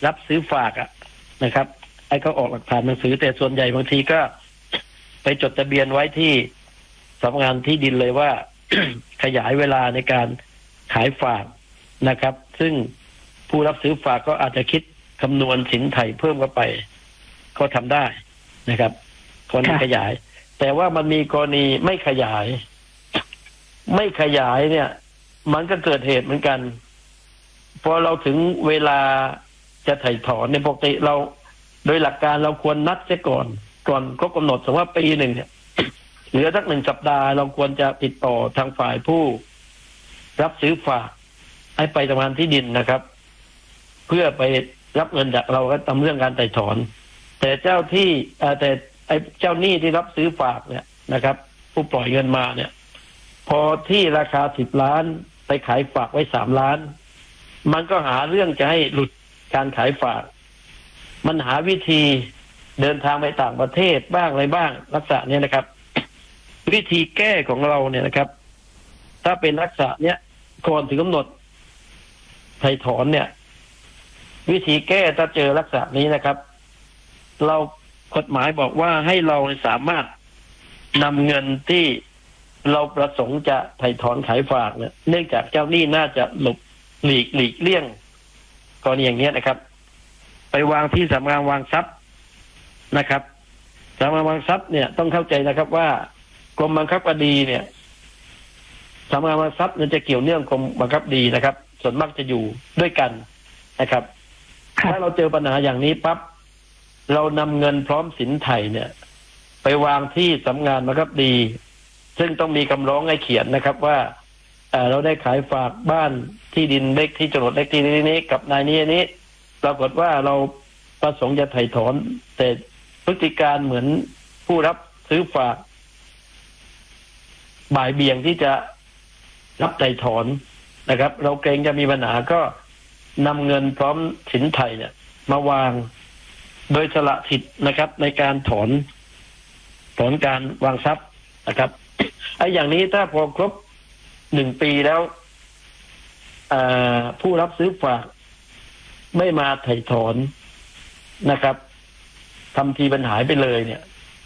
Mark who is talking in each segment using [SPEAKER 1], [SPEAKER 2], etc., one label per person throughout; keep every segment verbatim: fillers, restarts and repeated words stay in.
[SPEAKER 1] รับซื้อฝากอะนะครับไอ้เขาออกหลักฐานหนังสือแต่ส่วนใหญ่บางทีก็ไปจดทะเบียนไว้ที่สำนักงานที่ดินเลยว่า ขยายเวลาในการขายฝากนะครับซึ่งผู้รับซื้อฝากก็อาจจะคิดคำนวณสินไถ่เพิ่มเข้าไปก็ทำได้นะครับคนขยายแต่ว่ามันมีกรณีไม่ขยายไม่ขยายเนี่ยมันก็เกิดเหตุเหมือนกันพอเราถึงเวลาจะไถ่ถอนในปกติเราโดยหลักการเราควรนัดเสียก่อนก่อนครบกำหนดสมมติว่าปีหนึ่งเนี่ยเหลือสักหนึ่งสัปดาห์เราควรจะติดต่อทางฝ่ายผู้รับซื้อฝากให้ไปทำงานที่ดินนะครับเพื่อไปรับเงินจากเราก็ทำเรื่องการไถ่ถอนแต่เจ้าที่แต่ไอ้เจ้าหนี้ที่รับซื้อฝากเนี่ยนะครับผู้ปล่อยเงินมาเนี่ยพอที่ราคาสิบล้านไปขายฝากไว้สามล้านมันก็หาเรื่องจะให้หลุดการขายฝากมันหาวิธีเดินทางไปต่างประเทศบ้างอะไรบ้างลักษณะนี้นะครับวิธีแก้ของเราเนี่ยนะครับถ้าเป็นลักษณะเนี้ยก่อนถึงกำหนดไถ่ถอนเนี่ยวิธีแก้ถ้าเจอลักษณะนี้นะครับเรากฎหมายบอกว่าให้เราสามารถนำเงินที่เราประสงค์จะไถ่ถอนขายฝากเนี่ยเนื่องจากเจ้าหนี้น่าจะหลบหลีกหลีกเลี่ยงกรณีอย่างนี้นะครับไปวางที่สำนักงานวางทรัพย์นะครับสำนักงานวางทรัพย์เนี่ยต้องเข้าใจนะครับว่ากรมบังคับคดีเนี่ยสำนักงานวางทรัพย์เนี่ยจะเกี่ยวเนื่องกรมบังคับคดีนะครับส่วนมากจะอยู่ด้วยกันนะครับถ้าเราเจอปัญหาอย่างนี้ปั๊บเรานำเงินพร้อมสินไถ่เนี่ยไปวางที่สำนักงานบังคับคดีซึ่งต้องมีคำร้องให้เขียนนะครับว่าเราได้ขายฝากบ้านที่ดินเลขที่โฉนดเลขที่นี้กับนายนี้นี้ปรากฏว่าเราประสงค์จะไถ่ถอนแต่พฤติการเหมือนผู้รับซื้อฝากบ่ายเบี่ยงที่จะรับไถ่ถอนนะครับเราเกรงจะมีปัญหาก็นำเงินพร้อมสินไถ่เนี่ยมาวางโดยสละสิทธิ์นะครับในการถอนถอนการวางทรัพย์นะครับไอ้อย่างนี้ถ้าพอครบหนึ่งปีแล้วผู้รับซื้อฝากไม่มาไถ่ถอนนะครับทำทีปัญหาไปเลยเนี่ย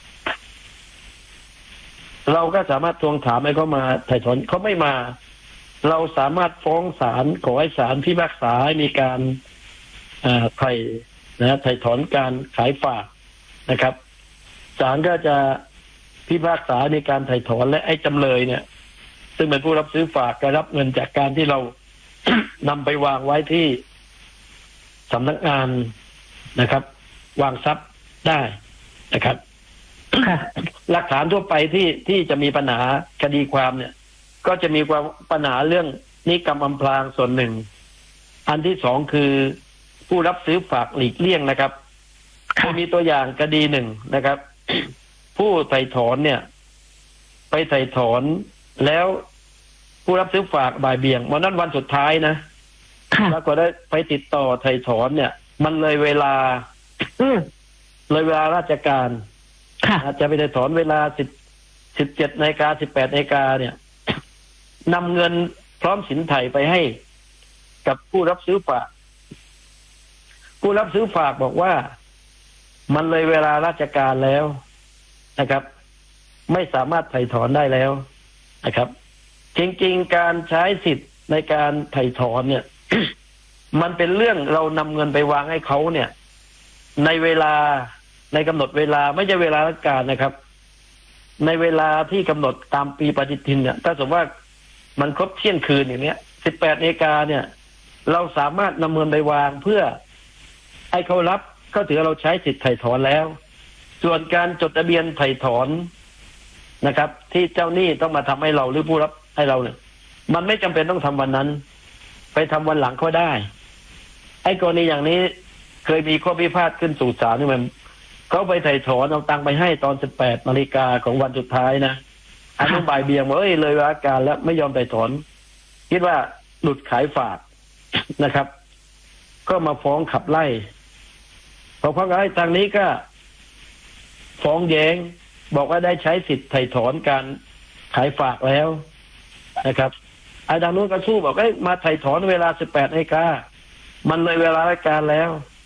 [SPEAKER 1] เราก็สามารถทวงถามให้เขามาไถ่ถอนเขาไม่มาเราสามารถฟ้องศาลขอให้ศาลพิพากษาให้มีการไถ่นะไถ่ถอนการขายฝากนะครับศาลก็จะพิพากษาในการไถ่ถอนและไอ้จำเลยเนี่ยซึ่งเป็นผู้รับซื้อฝากก็รับเงินจากการที่เรา นำไปวางไว้ที่สำนักงานนะครับวางทรัพย์ได้นะครับ หลักฐานทั่วไปที่ที่จะมีปัญหาคดีความเนี่ยก็จะมีความปัญหาเรื่องนิกรรมอำพรางส่วนหนึ่งอันที่สองคือผู้รับซื้อฝากหลีกเลี่ยงนะครับมีตัวอย่างคดีหนึ่งนะครับ ผู้ไถ่ถอนเนี่ยไปไถ่ถอนแล้วผู้รับซื้อฝากบ่ายเบี่ยงวันนั้นวันสุดท้ายนะแล้วก็ได้ไปติดต่อไถ่ถอนเนี่ยมันเลยเวลาเลยเวลาราชการอาจจะไปไถ่ถอนเวลาสิบสิบเจ็ดนาฬิกาสิบแปดนาฬิกาเนี่ยนำเงินพร้อมสินไถ่ไปให้กับผู้รับซื้อฝากผู้รับซื้อฝากบอกว่ามันเลยเวลาราชการแล้วนะครับไม่สามารถไถ่ถอนได้แล้วนะครับจริงๆการใช้สิทธิ์ในการไถ่ถอนเนี่ย มันเป็นเรื่องเรานำเงินไปวางให้เขาเนี่ยในเวลาในกำหนดเวลาไม่ใช่เวลาราชการนะครับในเวลาที่กำหนดตามปีปฏิทินเนี่ยถ้าสมมติว่ามันครบเที่ยงคืนอย่างเนี้ยสิบแปดนาฬิกาเนี่ยเราสามารถนำเงินไปวางเพื่อให้เขารับก็ถือเราใช้สิทธิ์ไถ่ถอนแล้วส่วนการจดทะเบียนไถ่ถอนนะครับที่เจ้าหนี้ต้องมาทำให้เราหรือผู้รับให้เราเนี่ยมันไม่จำเป็นต้องทำวันนั้นไปทำวันหลังก็ได้ไอ้กรณีอย่างนี้เคยมีข้อพิพาทขึ้นสู่ศาลนี่มันเขาไปไถ่ถอนเอาตังค์ไปให้ตอนสิบแปดนาฬิกาของวันสุดท้ายนะอันนี้บ่ายเบี่ยงว่าเอ้ยเลยเวลาการแล้วไม่ยอมไถ่ถอนคิดว่าหลุดขายฝากนะครับ ก็มาฟ้องขับไล่พอฟ้องขับไล่ทางนี้ก็ฟ้องแย้งบอกว่าได้ใช้สิทธิ์ไถ่ถอนการขายฝากแล้วนะครับไอ้ทางนู้นก็สู้บอกเอ้ยมาไถ่ถอนเวลาสิบแปดนาฬิกามันเลยเวลาราชการแล้ว